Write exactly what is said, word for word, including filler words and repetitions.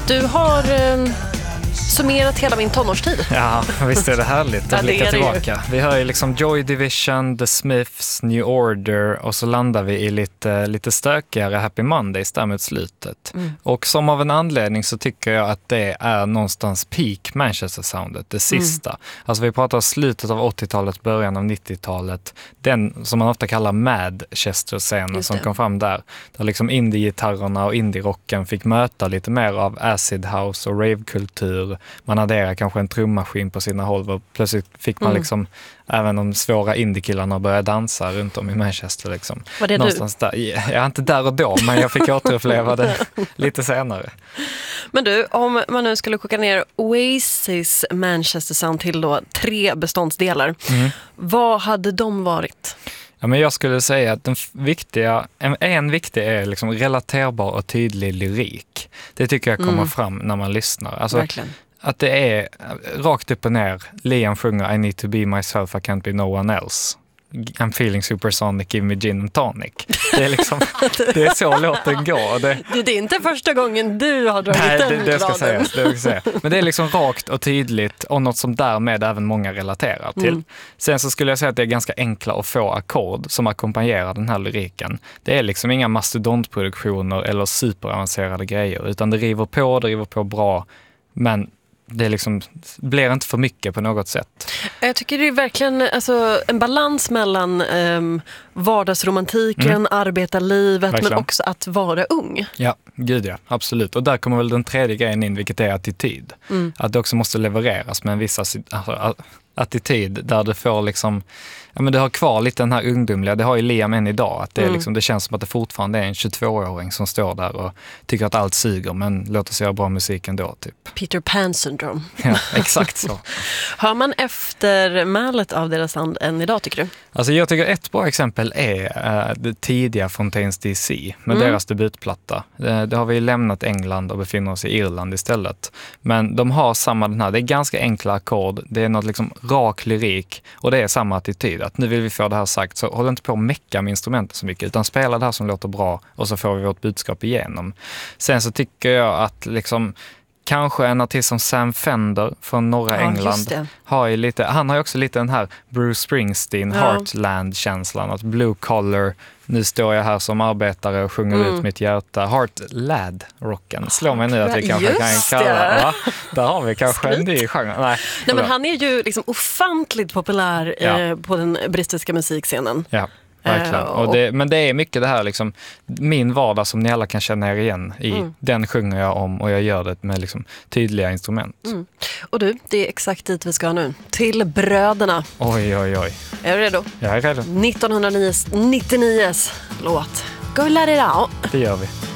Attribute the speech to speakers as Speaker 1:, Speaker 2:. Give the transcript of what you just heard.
Speaker 1: Du har eh, summerat hela min tonårstid.
Speaker 2: Ja, visst är det härligt att blicka tillbaka. Vi har ju liksom Joy Division, The Smiths, New Order och så landar vi i lite, lite stökigare Happy Mondays där mot slutet. Mm. Och som av en anledning så tycker jag att det är någonstans peak Manchester-soundet, det sista. Mm. Alltså vi pratar slutet av åttiotalet, början av nittiotalet. Den som man ofta kallar Manchester-scenen som kom fram där. Där liksom indie-gitarrerna och indie-rocken fick möta lite mer av acid house och rave-kultur. Man adderar kanske en trummaskin på sina håll och plötsligt fick man mm. liksom även de svåra indiekillarna börja dansa runt om i Manchester liksom.
Speaker 1: Var det
Speaker 2: någonstans du? Där. Jag är inte där och då, men jag fick återuppleva det lite senare.
Speaker 1: Men du, om man nu skulle koka ner Oasis Manchester Sound till då tre beståndsdelar, mm. vad hade de varit?
Speaker 2: Ja, men jag skulle säga att den viktiga, en, en viktig är liksom relaterbar och tydlig lyrik. Det tycker jag kommer mm. fram när man lyssnar. Alltså,
Speaker 1: verkligen.
Speaker 2: Att det är rakt upp och ner. Liam sjunger I need to be myself, I can't be no one else. I'm feeling supersonic, give me gin and tonic. Det är liksom, det är så låten går. Det,
Speaker 1: det, det är inte första gången du har dragit
Speaker 2: nej,
Speaker 1: den
Speaker 2: det, det ska
Speaker 1: raden.
Speaker 2: sägas, det ska säga. Men det är liksom rakt och tydligt och något som därmed även många relaterar till. Mm. Sen så skulle jag säga att det är ganska enkla och få ackord som ackompanjerar den här lyriken. Det är liksom inga mastodontproduktioner eller superavancerade grejer, utan det river på, det river på bra, men det liksom blir inte för mycket på något sätt.
Speaker 1: Jag tycker det är verkligen alltså, en balans mellan um, vardagsromantiken, mm. arbetarlivet, verkligen. Men också att vara ung.
Speaker 2: Ja, gud ja, absolut. Och där kommer väl den tredje grejen in, vilket är attityd. Mm. Att det också måste levereras med en viss alltså, attityd där du får liksom, ja men du har kvar lite den här ungdomliga, det har ju Liam än idag, att det, är mm. liksom, det känns som att det fortfarande är en tjugotvååring som står där och tycker att allt suger, men låt oss göra bra musik ändå, typ.
Speaker 1: Peter Pan syndrome.
Speaker 2: Ja, exakt så.
Speaker 1: Hör man eftermälet av deras sound än idag, tycker du?
Speaker 2: Alltså jag tycker ett bra exempel är uh, det tidiga Fontaines D C med mm. deras debutplatta. Det, det har vi lämnat England och befinner oss i Irland istället. Men de har samma den här, det är ganska enkla ackord, det är något liksom rak lyrik och det är samma attityd. Att nu vill vi få det här sagt, så håll inte på att mecka med instrumenten så mycket, utan spela det här som låter bra och så får vi vårt budskap igenom. Sen så tycker jag att liksom kanske en artist som Sam Fender från norra ja, England har ju lite, han har ju också lite den här Bruce Springsteen ja. Heartland-känslan, att blue collar, nu står jag här som arbetare och sjunger mm. ut mitt hjärta. Heartlad-rocken. Slår mig nu att vi kanske kan kalla. Ja, där har vi kanske en ny genre. Nej,
Speaker 1: Nej men han är ju liksom ofantligt populär ja. eh, på den brittiska musikscenen.
Speaker 2: Ja. Verkligen. Och det, men det är mycket det här liksom, min vardag som ni alla kan känna er igen i. Mm. Den sjunger jag om och jag gör det med liksom tydliga instrument. Mm.
Speaker 1: Och du, det är exakt dit vi ska nu. Till Bröderna.
Speaker 2: Oj, oj, oj.
Speaker 1: Är du redo?
Speaker 2: Jag är redo.
Speaker 1: nittonhundranittionio låt. Go let it out.
Speaker 2: Det gör vi.